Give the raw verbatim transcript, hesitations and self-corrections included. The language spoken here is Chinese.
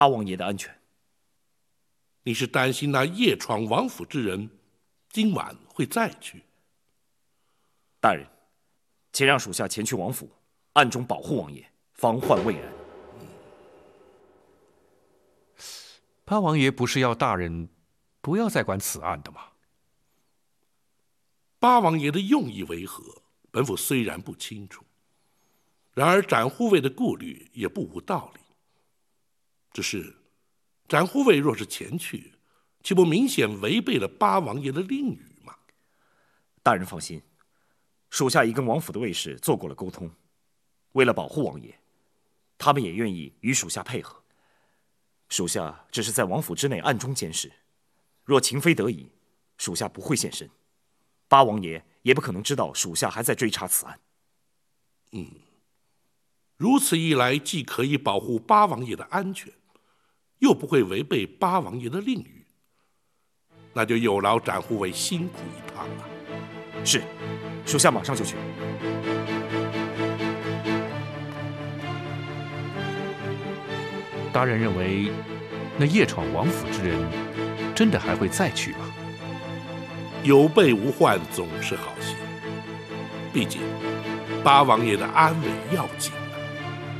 八王爷的安全。 你是担心那夜闯王府之人今晚会再去？ 大人，且让属下前去王府，暗中保护王爷，防患未然。 八王爷不是要大人不要再管此案的吗？ 八王爷的用意为何，本府虽然不清楚，然而展护卫的顾虑也不无道理。只是展护卫若是前去，岂不明显违背了八王爷的令语吗？ 大人放心，属下已跟王府的卫士做过了沟通，为了保护王爷，他们也愿意与属下配合。属下只是在王府之内暗中监视，若情非得已，属下不会现身。八王爷也不可能知道属下还在追查此案。 嗯，如此一来，既可以保护八王爷的安全，又不会违背八王爷的令语，那就有劳展护卫辛苦一趟了。 是，属下马上就去。 大人认为，那夜闯王府之人，真的还会再去吗？ 有备无患总是好些，毕竟八王爷的安危要紧。